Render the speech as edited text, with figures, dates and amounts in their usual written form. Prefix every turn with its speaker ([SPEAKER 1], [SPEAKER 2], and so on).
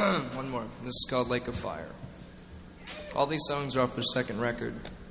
[SPEAKER 1] One more. This is called Lake of Fire. All these songs are off their second record.